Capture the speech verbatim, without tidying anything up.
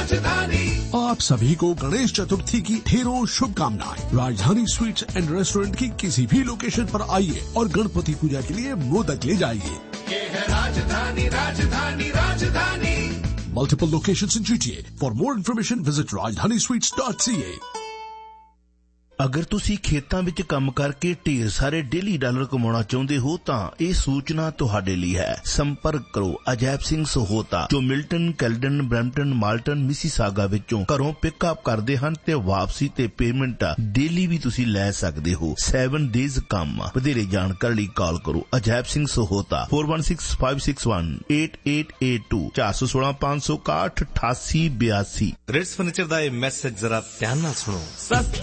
राजधानी। आप सभी को गणेश चतुर्थी की ढेरों शुभकामनाएं। राजधानी स्वीट्स एंड रेस्टोरेंट की किसी भी लोकेशन पर आइए और गणपति पूजा के लिए मोदक ले जाइए। ये है राजधानी, राजधानी, राजधानी। Multiple locations in G T A. For more information, visit rajdhani sweets dot c a. ਅਗਰ ਤੁਸੀਂ ਖੇਤਾਂ ਵਿੱਚ ਕੰਮ ਕਰਕੇ ਢੇਰ ਸਾਰੇ ਡੇਲੀ ਡਾਲਰ ਕਮਾਉਣਾ ਚਾਹੁੰਦੇ ਹੋ ਤਾਂ ਇਹ ਸੂਚਨਾ ਤੁਹਾਡੇ ਲਈ ਹੈ। ਸੰਪਰਕ ਕਰੋ ਅਜੈਬ ਸਿੰਘ ਸਹੋਤਾ ਜੋ Milton, Caledon, Brampton, Malton, Mississauga ਵਿੱਚੋਂ ਘਰੋਂ ਪਿਕਅਪ ਕਰਦੇ ਹਨ ਤੇ ਵਾਪਸੀ ਤੇ ਪੇਮੈਂਟ ਡੇਲੀ ਵੀ ਤੁਸੀਂ ਲੈ ਸਕਦੇ ਹੋ। ਸੈਵਨ ਡੇਜ਼ ਕੰਮ। ਵਧੇਰੇ ਜਾਣਕਾਰੀ ਲਈ ਕਾਲ ਕਰੋ Ajaib Singh Sahota four one six five six one eight eight eight two ਚਾਰ ਸੌ ਸੋਲਾਂ ਪੰਜ ਸੌ ਇਕਾਹਠ ਅਠਾਸੀ ਬਿਆਸੀ। ਰੇਟਸ ਫਰਨੀਚਰ ਦਾ ਇਹ ਮੈਸੇਜ ਜ਼ਰਾ ਧਿਆਨ ਨਾਲ ਸੁਣੋ।